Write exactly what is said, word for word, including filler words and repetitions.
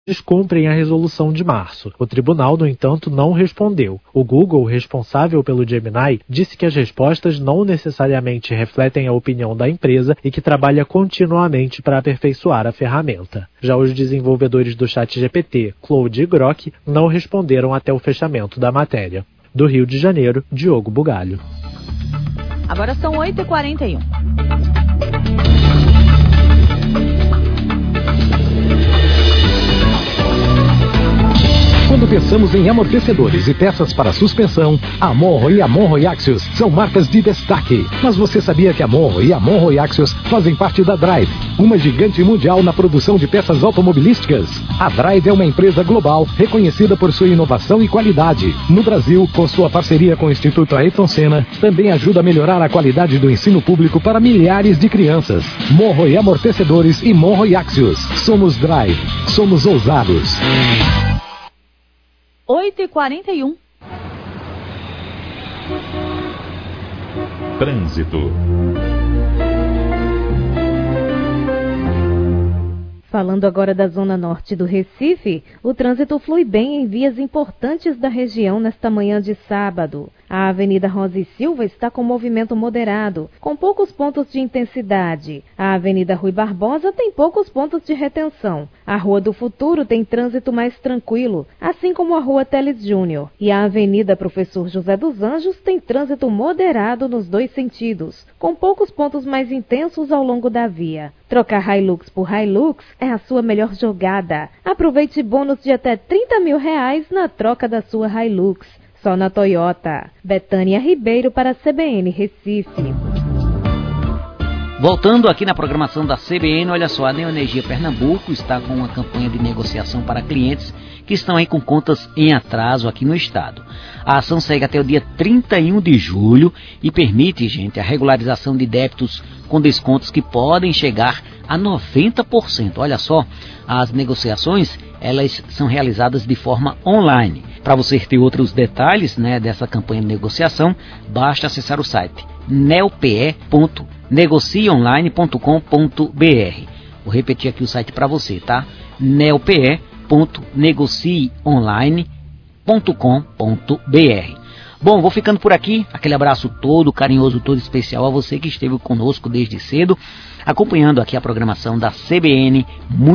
descumprem a resolução de março. O tribunal, no entanto, não respondeu. O Google, responsável pelo Gemini, disse que as respostas não necessariamente refletem a opinião da empresa e que trabalha continuamente para aperfeiçoar a ferramenta. Já os desenvolvedores do ChatGPT, Claude e Grok, não responderam até o fechamento da matéria. Do Rio de Janeiro, Diogo Bugalho. Agora são oito e quarenta e um. Quando pensamos em amortecedores e peças para suspensão, a Monro e a Monro Axios são marcas de destaque. Mas você sabia que a Monro e a Monro Axios fazem parte da Drive, uma gigante mundial na produção de peças automobilísticas? A Drive é uma empresa global reconhecida por sua inovação e qualidade. No Brasil, com sua parceria com o Instituto Ayrton Senna, também ajuda a melhorar a qualidade do ensino público para milhares de crianças. Monro e Amortecedores e Monro Axios. Somos Drive. Somos ousados. oito e quarenta e um. Trânsito. Falando agora da zona norte do Recife, o trânsito flui bem em vias importantes da região nesta manhã de sábado. A Avenida Rosa e Silva está com movimento moderado, com poucos pontos de intensidade. A Avenida Rui Barbosa tem poucos pontos de retenção. A Rua do Futuro tem trânsito mais tranquilo, assim como a Rua Teles Júnior. E a Avenida Professor José dos Anjos tem trânsito moderado nos dois sentidos, com poucos pontos mais intensos ao longo da via. Trocar Hilux por Hilux é a sua melhor jogada. Aproveite bônus de até trinta mil reais na troca da sua Hilux. Só na Toyota. Betânia Ribeiro para a C B N Recife. Voltando aqui na programação da C B N, olha só, a Neoenergia Pernambuco está com uma campanha de negociação para clientes que estão aí com contas em atraso aqui no estado. A ação segue até o dia trinta e um de julho e permite, gente, a regularização de débitos com descontos que podem chegar a noventa por cento. Olha só, as negociações, elas são realizadas de forma online. Para você ter outros detalhes, né, dessa campanha de negociação, basta acessar o site neope ponto negociaonline ponto com ponto br. Vou repetir aqui o site para você, tá? neope ponto negociaonline ponto com ponto br. Bom, vou ficando por aqui. Aquele abraço todo carinhoso, todo especial a você que esteve conosco desde cedo, acompanhando aqui a programação da C B N. Muito